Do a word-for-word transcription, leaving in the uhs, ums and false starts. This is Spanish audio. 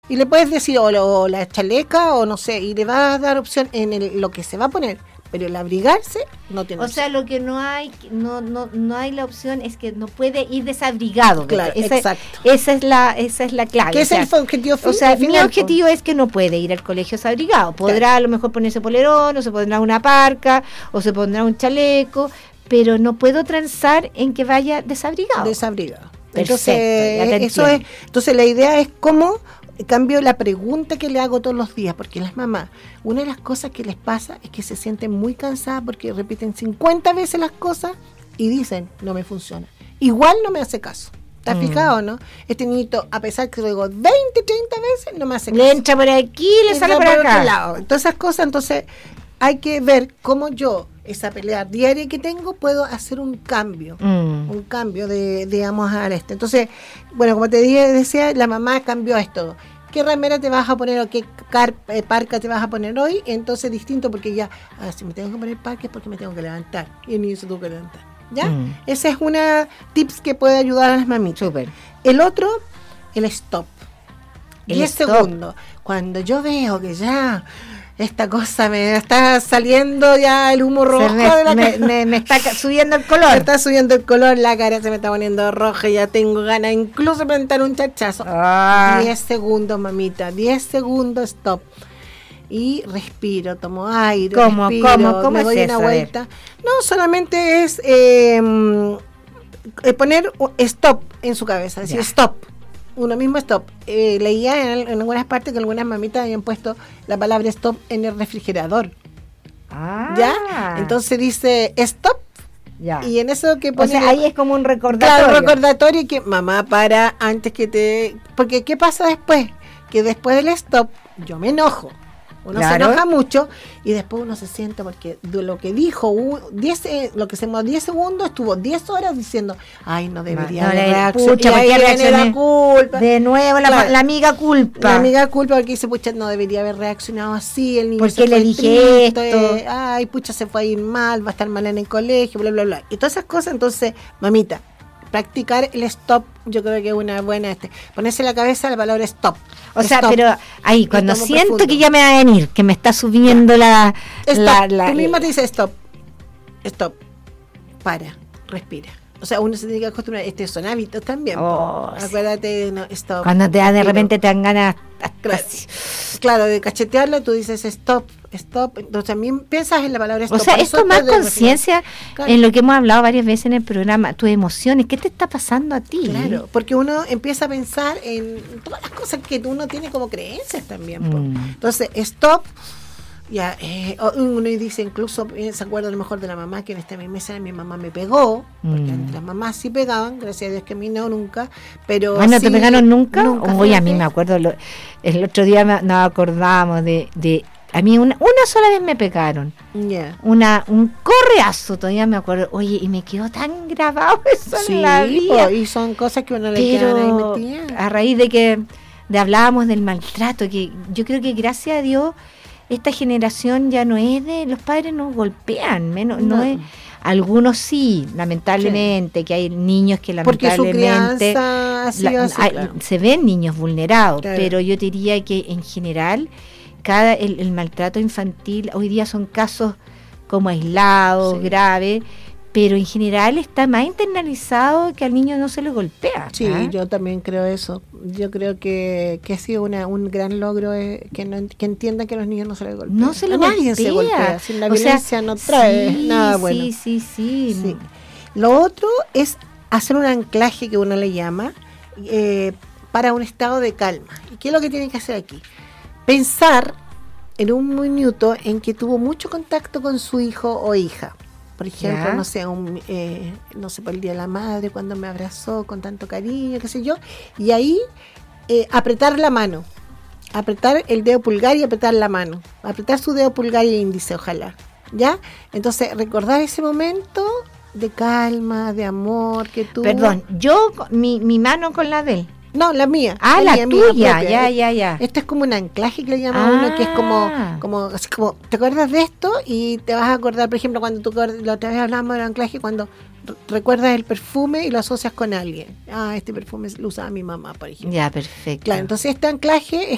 Y le puedes decir o, lo, o la chaleca o no sé, y le vas a dar opción en el, lo que se va a poner. Pero el abrigarse no tiene O opción. sea, lo que no hay, no, no, no hay la opción es que no puede ir desabrigado. Claro, esa, exacto. Esa es la, esa es la clave. Que o ese sea, es el objetivo final. O sea, mi final, objetivo es que no puede ir al colegio desabrigado. Podrá Claro. a lo mejor ponerse polerón, o se pondrá una parca, o se pondrá un chaleco, pero no puedo transar en que vaya desabrigado. Desabrigado. Perfecto, Entonces, ya te eso es, entiendo. entonces la idea es cómo cambio la pregunta que le hago todos los días, porque las mamás, una de las cosas que les pasa es que se sienten muy cansadas porque repiten cincuenta veces las cosas y dicen, no me funciona. Igual no me hace caso. ¿Estás Mm. fijado, no? Este niñito, a pesar que lo digo veinte, treinta veces, no me hace caso. Le entra por aquí, le sale por otro acá. lado. Entonces, esas cosas, entonces, hay que ver cómo yo, esa pelea diaria que tengo, puedo hacer un cambio. Mm. Un cambio de, digamos, a este. Entonces, bueno, como te dije, decía, la mamá cambió esto. ¿Qué remera te vas a poner o qué car, eh, parca te vas a poner hoy? Entonces, distinto, porque ya, ah, si me tengo que poner parca es porque me tengo que levantar. Y el niño se tuvo que levantar. ¿Ya? Mm. Esa es una tips que puede ayudar a las mamitas. Súper. El otro, el stop. El diez stop. segundos. Cuando yo veo que ya esta cosa me está saliendo ya el humo rojo Se de me, la me, cara. me- me está ca- subiendo el Me color. está subiendo el color, la cara se me está poniendo roja y ya tengo ganas incluso de plantar un chachazo. Ah. diez segundos, mamita, diez segundos, stop. Y respiro, tomo aire, ¿Cómo, respiro, cómo, cómo me es doy eso? una A ver. vuelta. No, solamente es eh, eh, poner u- stop en su cabeza, decir Ya. stop. Uno mismo stop. Eh, leía en, en algunas partes que algunas mamitas habían puesto la palabra stop en el refrigerador. Ah. ¿Ya? Entonces dice stop. ya. Y en eso que O pone sea, la- ahí es como un recordatorio. Claro, recordatorio que mamá para antes que te... Porque ¿qué pasa después? Que después del stop yo me enojo. Uno Claro. se enoja mucho y después uno se siente porque de lo que dijo, u- diez, eh, lo que se demoró diez segundos, estuvo diez horas diciendo, ay, no debería No, haber le- reaccionado. pucha, Y ¿por ahí qué viene la reaccioné? culpa. De nuevo la, Claro. la amiga culpa. La amiga culpa porque dice, pucha, no debería haber reaccionado así, el niño ¿Por se qué le fue dije triste, esto? ay, pucha, se fue a ir mal, va a estar mal en el colegio, bla, bla, bla. Y todas esas cosas, entonces, mamita, practicar el stop, yo creo que es una buena, este, ponerse en la cabeza la palabra stop. O sea, Stop. pero ahí, cuando Estamos siento profundo. que ya me va a venir, que me está subiendo la, Stop. la, la- Tú misma te dices stop, stop, para, respira. O sea, uno se tiene que acostumbrar, este son hábitos también. po. Oh, sí. Acuérdate, no, stop. cuando te da de respiro. repente te dan ganas hasta Claro. así. Claro, de cachetearla, tú dices stop, stop. Entonces también piensas en la palabra O stop. sea, Por es eso tomar antes de conciencia Claro. en lo que hemos hablado varias veces en el programa, tus emociones, ¿qué te está pasando a ti? Claro, porque uno empieza a pensar en todas las cosas que uno tiene como creencias también. po. Mm. Entonces, stop. Ya, eh, o- uno dice, incluso eh, se acuerda a lo mejor de la mamá que en esta misma escena mi mamá me pegó, porque Mm. antes las mamás sí pegaban, gracias a Dios que a mí no, nunca. Pero Ah, ¿no sí, te pegaron nunca? Nunca. Oye, a mí fíjate. me acuerdo, lo- el otro día me- nos acordamos de, de a mí una, una sola vez me pegaron, Ya. una un correazo, todavía me acuerdo, oye, y me quedó tan grabado eso Sí, en la vida. po, y son cosas que uno le quedan ahí Pero metidas. a raíz de que de hablábamos del maltrato, que yo creo que gracias a Dios esta generación ya no es de los padres nos golpean, menos no, No. es algunos sí, lamentablemente, que hay niños que Porque su lamentablemente crianza ha sido la- así, hay- claro. se ven niños vulnerados, Claro. pero yo te diría que en general cada el, el maltrato infantil hoy día son casos como aislados, Sí. graves, pero en general está más internalizado que al niño no se le golpea. Sí, ¿ah? yo también creo eso. Yo creo que, que ha sido una, un gran logro eh, que, no, que entiendan que los niños no se les golpean. No se le A nadie se golpea. golpea. Si la O sea, violencia no trae sí, nada bueno. Sí, sí, sí. Sí. Lo otro es hacer un anclaje que uno le llama eh, para un estado de calma. ¿Y qué es lo que tiene que hacer aquí? Pensar en un minuto en que tuvo mucho contacto con su hijo o hija. Por ejemplo, Ya. no sé, un, eh, no sé, por el Día de la Madre, cuando me abrazó con tanto cariño, qué sé yo. Y ahí eh, apretar la mano. Apretar el dedo pulgar y apretar la mano. Apretar su dedo pulgar y índice, ojalá. ¿Ya? Entonces, recordar ese momento de calma, de amor que tuvo. Perdón, yo, mi, mi mano con la de él. No, la mía. Ah, la mía, mía tuya, propia. ya, Eh, ya, ya. Esto es como un anclaje que le llama a uno, que es como, Ah. como, así como, te acuerdas de esto y te vas a acordar, por ejemplo, cuando tú, la otra vez hablamos del anclaje, cuando re- recuerdas el perfume y lo asocias con alguien. Ah, este perfume lo usaba mi mamá, por ejemplo. Ya, perfecto. Claro, entonces este anclaje es